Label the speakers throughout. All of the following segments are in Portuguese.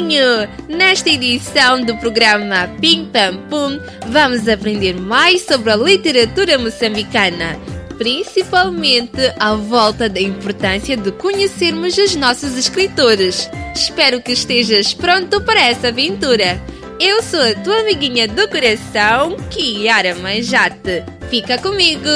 Speaker 1: amiguinho! Nesta edição do programa Pim Pam Pum, vamos aprender mais sobre a literatura moçambicana, principalmente à volta da importância de conhecermos os nossos escritores. Espero que estejas pronto para essa aventura. Eu sou a tua amiguinha do coração, Kiara Manjate. Fica comigo!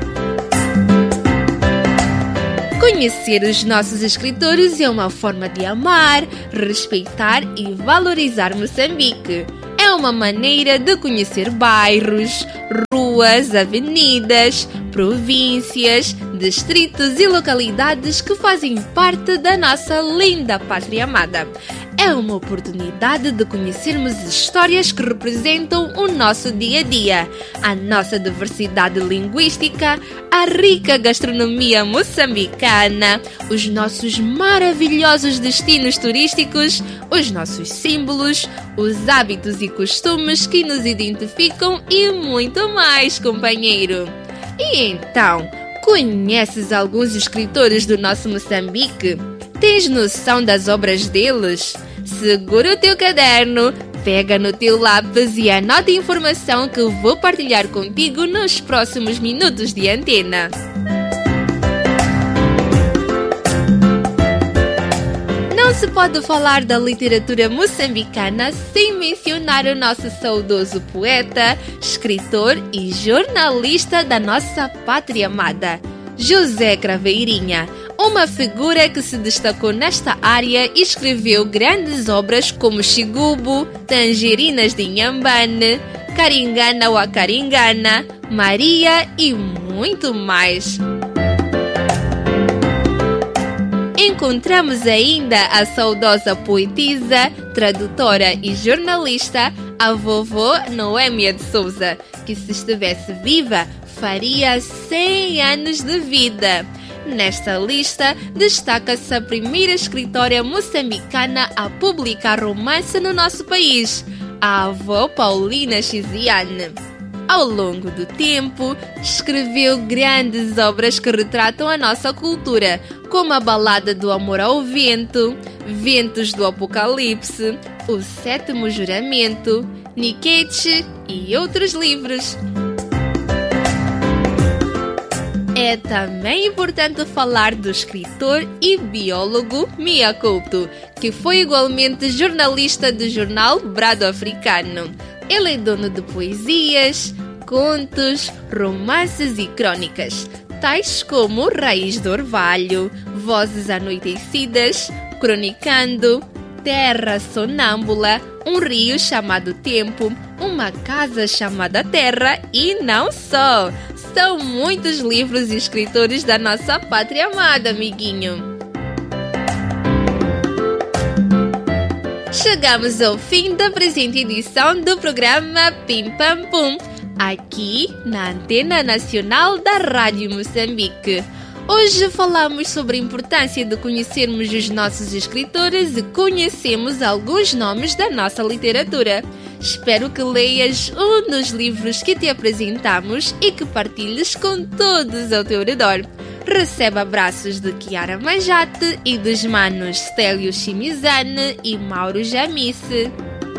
Speaker 1: Conhecer os nossos escritores é uma forma de amar, respeitar e valorizar Moçambique. É uma maneira de conhecer bairros, ruas, avenidas, províncias, distritos e localidades que fazem parte da nossa linda pátria amada. É uma oportunidade de conhecermos histórias que representam o nosso dia a dia, a nossa diversidade linguística, a rica gastronomia moçambicana, os nossos maravilhosos destinos turísticos, os nossos símbolos, os hábitos e costumes que nos identificam e muito mais, companheiro. E então, conheces alguns escritores do nosso Moçambique? Tens noção das obras deles? Segura o teu caderno, pega no teu lápis e anota a informação que eu vou partilhar contigo nos próximos minutos de antena. Não se pode falar da literatura moçambicana sem mencionar o nosso saudoso poeta, escritor e jornalista da nossa pátria amada, José Craveirinha, uma figura que se destacou nesta área e escreveu grandes obras como Xigubo, Tangerinas de Inhambane, Caringana wa Caringana, Maria e muito mais. Encontramos ainda a saudosa poetisa, tradutora e jornalista, a vovó Noêmia de Souza, que se estivesse viva, faria 100 anos de vida. Nesta lista, destaca-se a primeira escritora moçambicana a publicar romance no nosso país, a avó Paulina Chiziane. Ao longo do tempo, escreveu grandes obras que retratam a nossa cultura, como a Balada do Amor ao Vento, Ventos do Apocalipse, O Sétimo Juramento, Nietzsche e outros livros. É também importante falar do escritor e biólogo Mia Couto, que foi igualmente jornalista do jornal Brado Africano. Ele é dono de poesias, contos, romances e crônicas, tais como Raiz do Orvalho, Vozes Anoitecidas, Cronicando, Terra Sonâmbula, Um Rio Chamado Tempo, Uma Casa Chamada Terra e não só. São muitos livros e escritores da nossa pátria amada, amiguinho. Chegamos ao fim da presente edição do programa Pim Pam Pum, aqui na Antena Nacional da Rádio Moçambique. Hoje falamos sobre a importância de conhecermos os nossos escritores e conhecemos alguns nomes da nossa literatura. Espero que leias um dos livros que te apresentamos e que partilhes com todos ao teu redor. Recebe abraços de Kiara Manjate e dos manos Stélio Chimizane e Mauro Jamice.